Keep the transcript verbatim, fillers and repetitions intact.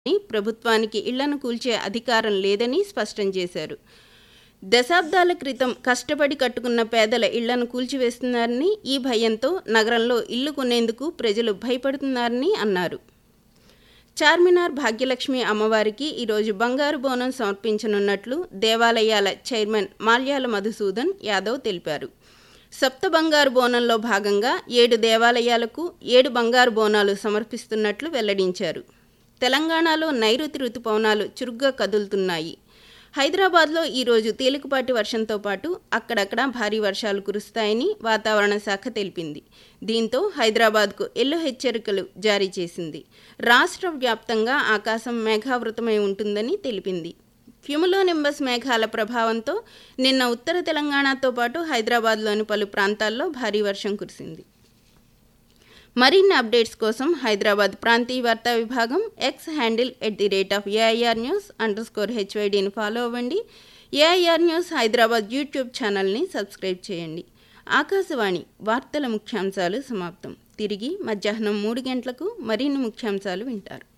ప్రభుత్వానికి ఇళ్లను కూల్చే అధికారం లేదని స్పష్టం చేశారు. దశాబ్దాల క్రితం కష్టపడి కట్టుకున్న పేదల ఇళ్లను కూల్చివేస్తున్నారని, ఈ భయంతో నగరంలో ఇల్లు కొనేందుకు ప్రజలు భయపడుతున్నారని అన్నారు. చార్మినార్ భాగ్యలక్ష్మి అమ్మవారికి ఈరోజు బంగారు బోనం సమర్పించనున్నట్లు దేవాలయాల చైర్మన్ మాల్యాల మధుసూదన్ యాదవ్ తెలిపారు. సప్త బంగారు బోనంలో భాగంగా ఏడు దేవాలయాలకు ఏడు బంగారు బోనాలు సమర్పిస్తున్నట్లు వెల్లడించారు. తెలంగాణలో నైరుతి రుతుపవనాలు చురుగ్గా కదులుతున్నాయి. హైదరాబాద్లో ఈరోజు తేలికపాటి వర్షంతో పాటు అక్కడక్కడ భారీ వర్షాలు కురుస్తాయని వాతావరణ శాఖ తెలిపింది. దీంతో హైదరాబాద్కు ఎల్లో హెచ్చరికలు జారీ చేసింది. రాష్ట్ర వ్యాప్తంగా ఆకాశం మేఘావృతమై ఉంటుందని తెలిపింది. క్యుములోనింబస్ మేఘాల ప్రభావంతో నిన్న ఉత్తర తెలంగాణతో పాటు హైదరాబాద్లోని పలు ప్రాంతాల్లో భారీ వర్షం కురిసింది. మరిన్ని అప్డేట్స్ కోసం హైదరాబాద్ ప్రాంతీయ వార్తా విభాగం X handle at the rate of AIR news under score హెచ్వైడీని follow అవ్వండి. ఏఐఆర్ న్యూస్ హైదరాబాద్ యూట్యూబ్ ఛానల్ని సబ్స్క్రైబ్ చేయండి. ఆకాశవాణి వార్తల ముఖ్యాంశాలు సమాప్తం. తిరిగి మధ్యాహ్నం మూడు గంటలకు మరిన్ని ముఖ్యాంశాలు వింటారు.